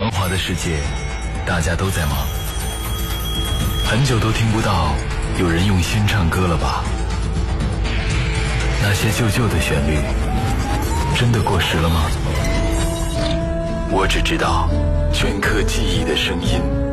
繁华的世界，大家都在忙，很久都听不到有人用心唱歌了吧？那些旧的旋律，真的过时了吗？我只知道，镌刻记忆的声音。